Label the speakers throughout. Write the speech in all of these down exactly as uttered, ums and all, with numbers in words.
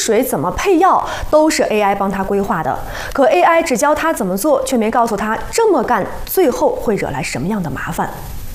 Speaker 1: 水、怎么配药，都是 A I 帮他规划的。可 A I 只教他怎么做，却没告诉他这么干最后会惹来什么样的麻烦。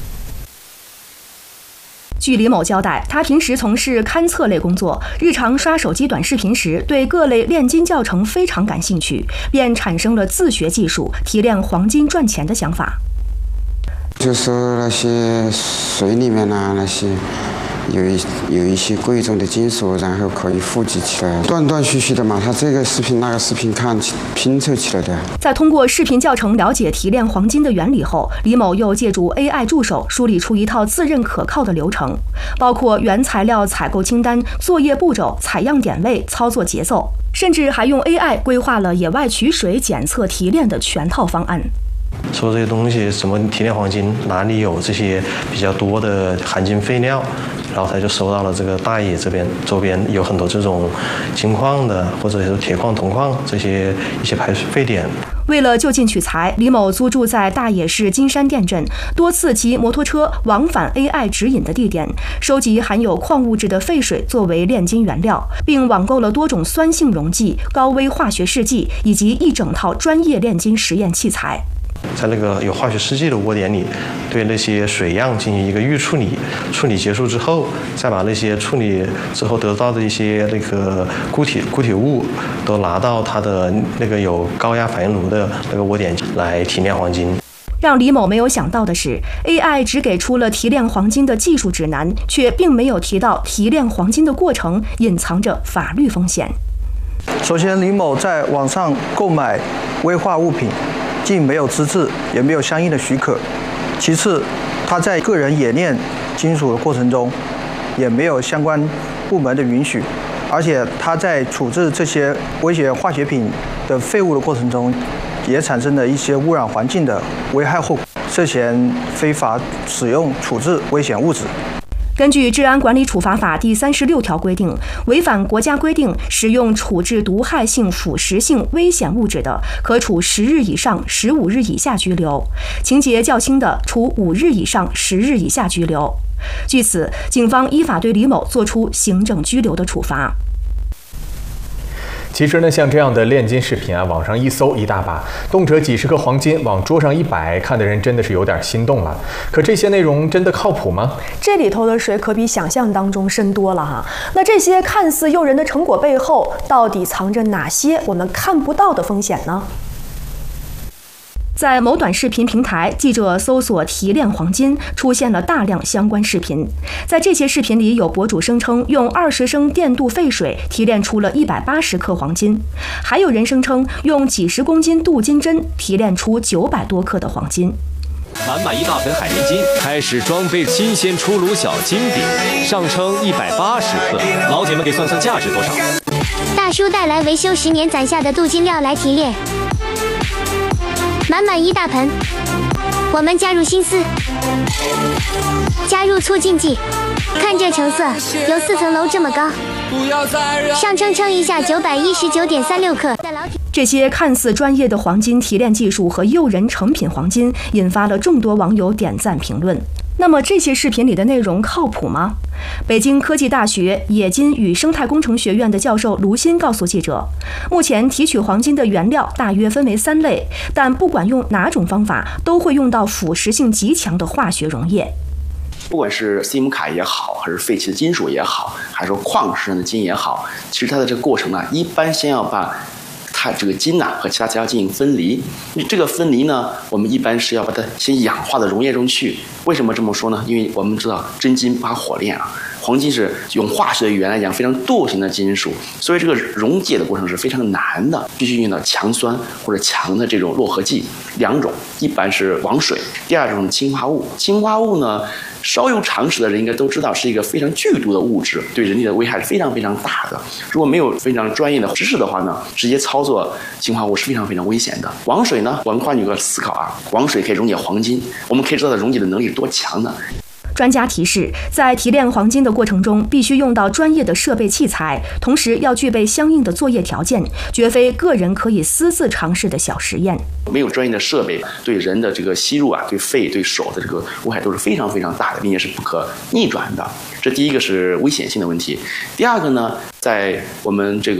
Speaker 1: 据李某交代，他平时从事勘测类工作，日常刷手机短视频时，对各类炼金教程非常感兴趣，便产生了自学技术、提炼黄金赚钱的想法。
Speaker 2: 就是那些水里面啊，那些有一有一些贵重的金属，然后可以富集起来，断断续续的嘛，它这个视频那个视频看拼凑起来的。
Speaker 1: 在通过视频教程了解提炼黄金的原理后，李某又借助 A I 助手梳理出一套自认可靠的流程，包括原材料采购清单、作业步骤、采样点位、操作节奏，甚至还用 A I 规划了野外取水、检测、提炼的全套方案。
Speaker 3: 说这些东西，什么提炼黄金，哪里有这些比较多的含金废料，然后他就收到了这个大冶这边周边有很多这种金矿的，或者是铁矿、铜矿这些一些排水废点。
Speaker 1: 为了就近取材，李某租住在大冶市金山店镇，多次骑摩托车往返 A I 指引的地点，收集含有矿物质的废水作为炼金原料，并网购了多种酸性溶剂、高微化学试剂以及一整套专业炼金实验器材。
Speaker 3: 在那个有化学试剂的窝点里，对那些水样进行一个预处理，处理结束之后，再把那些处理之后得到的一些那个固体固体物，都拿到它的那个有高压反应炉的那个窝点来提炼黄金。
Speaker 1: 让李某没有想到的是 ，A I 只给出了提炼黄金的技术指南，却并没有提到提炼黄金的过程隐藏着法律风险。
Speaker 4: 首先，李某在网上购买危化物品，既没有资质，也没有相应的许可。其次，他在个人冶炼金属的过程中，也没有相关部门的允许，而且他在处置这些危险化学品的废物的过程中，也产生了一些污染环境的危害后果，涉嫌非法使用、处置危险物质。
Speaker 1: 根据《治安管理处罚法》第三十六条规定，违反国家规定使用处置毒害性、腐蚀性危险物质的，可处十日以上十五日以下拘留；情节较轻的，处五日以上十日以下拘留。据此，警方依法对李某作出行政拘留的处罚。
Speaker 5: 其实呢，像这样的炼金视频啊，网上一搜一大把，动辄几十克黄金往桌上一摆，看的人真的是有点心动了。可这些内容真的靠谱吗？
Speaker 1: 这里头的水可比想象当中深多了哈。那这些看似诱人的成果背后，到底藏着哪些我们看不到的风险呢？在某短视频平台，记者搜索提炼黄金，出现了大量相关视频。在这些视频里，有博主声称用二十升电镀废水提炼出了一百八十克黄金，还有人声称用几十公斤镀金针提炼出九百多克的黄金。
Speaker 6: 满满一大盆海绵金，开始装备新鲜出炉小金饼，上称一百八十克。老铁们给算算价值多少？
Speaker 7: 大叔带来维修十年攒下的镀金料来提炼。满满一大盆，我们加入心思，加入促进剂，看这成色，有四层楼这么高。上称称一下九百一十九点三六克。
Speaker 1: 这些看似专业的黄金提炼技术和诱人成品黄金，引发了众多网友点赞评论。那么这些视频里的内容靠谱吗？北京科技大学冶金与生态工程学院的教授卢鑫告诉记者，目前提取黄金的原料大约分为三类，但不管用哪种方法，都会用到腐蚀性极强的化学溶液。
Speaker 8: 不管是 C M 卡也好，还是废弃的金属也好，还是说矿石上的金也好，其实它的这个过程呢，一般先要把它这个金呐、啊、和其他材料进行分离。这个分离呢，我们一般是要把它先氧化到溶液中去。为什么这么说呢？因为我们知道真金不怕火炼啊，黄金是用化学的语言来讲非常惰性的金属，所以这个溶解的过程是非常难的，必须用到强酸或者强的这种络合剂两种，一般是王水，第二种氰化物。氰化物呢，稍有常识的人应该都知道是一个非常剧毒的物质，对人体的危害是非常非常大的。如果没有非常专业的知识的话呢，直接操作氰化物是非常非常危险的。王水呢，我们换一个思考啊，王水可以溶解黄金，我们可以知道它溶解的能力多强呢？
Speaker 1: 专家提示，在提炼黄金的过程中，必须用到专业的设备器材，同时要具备相应的作业条件，绝非个人可以私自尝试的小实验。
Speaker 8: 没有专业的设备，对人的这个吸入啊，对肺、对手的这个危害都是非常非常大的，并且是不可逆转的。这第一个是危险性的问题。第二个呢，在我们这个